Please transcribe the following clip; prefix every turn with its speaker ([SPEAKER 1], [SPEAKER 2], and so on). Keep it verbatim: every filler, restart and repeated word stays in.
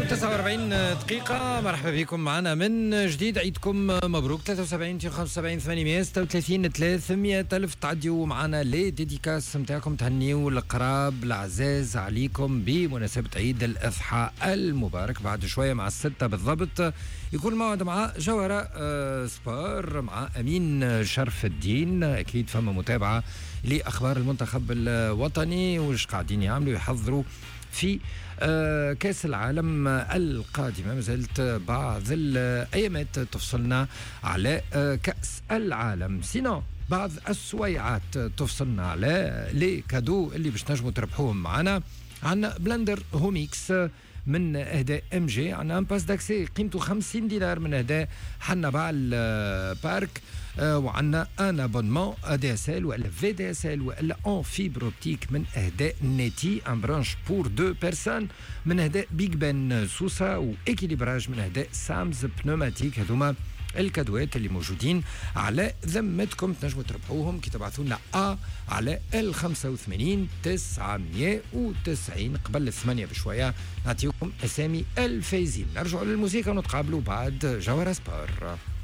[SPEAKER 1] تسعة وأربعين دقيقة. مرحبا بكم معنا من جديد. عيدكم مبروك. ثلاثة وسبعين خمسة وسبعين ثمانمائة وستة وثلاثين ثلاثمائة ألف تعديوا معنا لي ديديكاس نتاعكم، تهنيوا القراب العزاز عليكم بمناسبة عيد الأضحى المبارك. بعد شوية مع الستة بالضبط يكون موعد مع جوهرة آه سبار مع أمين شرف الدين. أكيد فما متابعة لأخبار المنتخب الوطني وش قاعدين يعملوا يحضروا في آه كاس العالم القادمة. مازالت بعض الأيامات تفصلنا على آه كأس العالم، سينو بعض السويعات تفصلنا على لي كادو اللي باش نجموا تربحوهم معنا. عنا بلندر هوميكس من اهداء ام جي، عنا ان باس داكسي قيمته خمسين دينار من اهداء حنا بارك، آه وعنا ان ابونمون دي اس ال ولا في دي اس ال ولا اون فيبر اوبتيك من اهداء نيتي، ان برانش بور دو بيرسون من اهداء بيج بن سوسا، واكيليبراج من اهداء سامز بنوماتيك. هذوما الكادوات اللي موجودين على ذمتكم، تنجموا تربحوهم كي تبعثوا لنا ا على ال خمسة وثمانين تسعمائة وتسعين. قبل الثمانية بشويه نعطيكم اسامي الفايزين. نرجعوا للموسيقى ونتقابلوا بعد جوهرة سبار.